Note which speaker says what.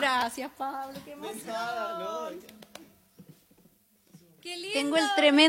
Speaker 1: Gracias, Pablo. Qué emoción.
Speaker 2: No,
Speaker 1: Qué lindo.
Speaker 3: Tengo el tremendo